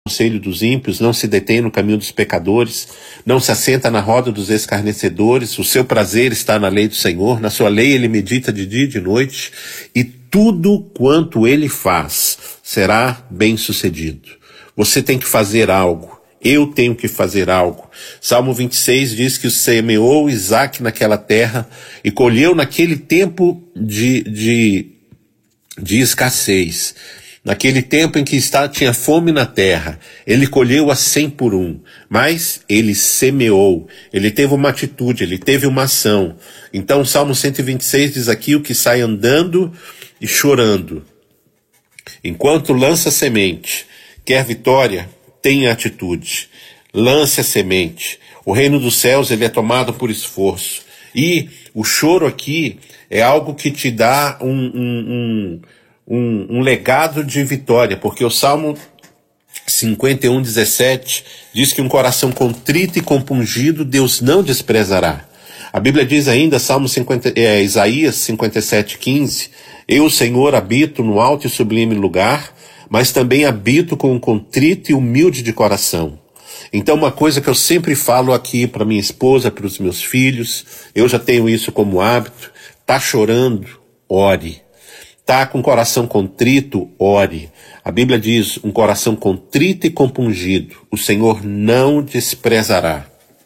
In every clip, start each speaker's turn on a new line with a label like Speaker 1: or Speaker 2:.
Speaker 1: conselho dos ímpios, não se detém no caminho dos pecadores, não se assenta na roda dos escarnecedores. O seu prazer está na lei do Senhor, na sua lei ele medita de dia e de noite, e tudo quanto ele faz será bem-sucedido. Você tem que fazer algo. Eu tenho que fazer algo. Salmo 26 diz que semeou Isaac naquela terra e colheu naquele tempo de escassez. Naquele tempo em que tinha fome na terra, ele colheu a 100 por 1, mas ele semeou, ele teve uma atitude, ele teve uma ação. Então o Salmo 126 diz aqui: o que sai andando e chorando, enquanto lança semente, quer vitória, tenha atitude, lance a semente. O reino dos céus ele é tomado por esforço, e o choro aqui é algo que te dá um legado de vitória, porque o Salmo 51:17 diz que um coração contrito e compungido Deus não desprezará. A Bíblia diz ainda, Isaías 57:15, eu, Senhor, habito no alto e sublime lugar, mas também habito com um contrito e humilde de coração. Então uma coisa que eu sempre falo aqui para minha esposa, para os meus filhos, eu já tenho isso como hábito: tá chorando, ore. Tá com o coração contrito, ore. A Bíblia diz: um coração contrito e compungido o Senhor não desprezará.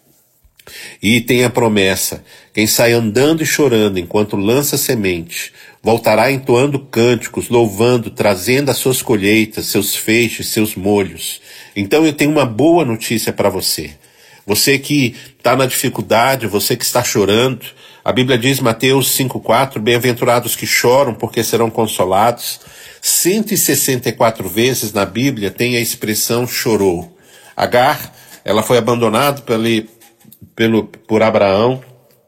Speaker 1: E tem a promessa: quem sai andando e chorando enquanto lança semente, voltará entoando cânticos, louvando, trazendo as suas colheitas, seus feixes, seus molhos. Então eu tenho uma boa notícia para você. Você que está na dificuldade, você que está chorando, a Bíblia diz, Mateus 5:4, bem-aventurados que choram, porque serão consolados. 164 vezes na Bíblia tem a expressão chorou. Agar, ela foi abandonada por Abraão,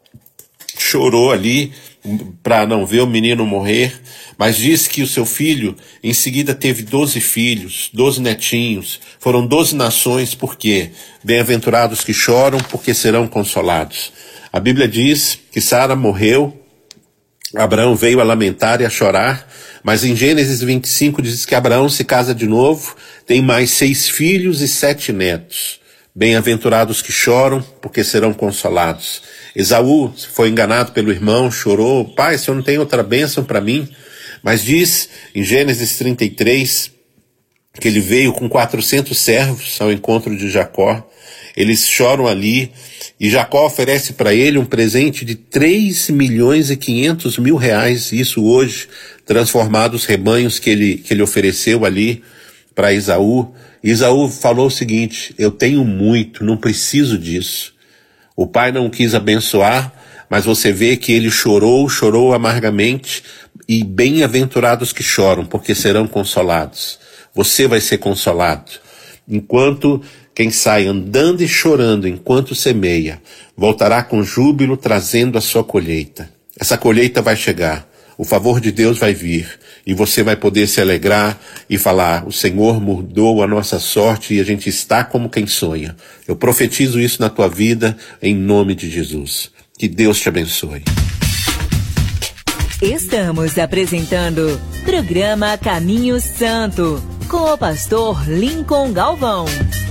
Speaker 1: chorou ali para não ver o menino morrer, mas diz que o seu filho em seguida teve 12 filhos, 12 netinhos, foram 12 nações. Por quê? Bem-aventurados que choram, porque serão consolados. A Bíblia diz que Sara morreu, Abraão veio a lamentar e a chorar, mas em Gênesis 25 diz que Abraão se casa de novo, tem mais 6 filhos e 7 netos. Bem-aventurados que choram, porque serão consolados. Esaú foi enganado pelo irmão, chorou: pai, o senhor não tem outra bênção para mim? Mas diz em Gênesis 33 que ele veio com 400 servos ao encontro de Jacó. Eles choram ali e Jacó oferece para ele um presente de 3.500.000 reais, isso hoje, transformado os rebanhos que ele ofereceu ali para Esaú. Esaú falou o seguinte: eu tenho muito, não preciso disso. O pai não quis abençoar, mas você vê que ele chorou amargamente. E bem-aventurados que choram, porque serão consolados. Você vai ser consolado. Enquanto quem sai andando e chorando enquanto semeia, voltará com júbilo trazendo a sua colheita. Essa colheita vai chegar. O favor de Deus vai vir e você vai poder se alegrar e falar: o Senhor mudou a nossa sorte e a gente está como quem sonha. Eu profetizo isso na tua vida em nome de Jesus. Que Deus te abençoe.
Speaker 2: Estamos apresentando programa Caminho Santo com o pastor Lincoln Galvão.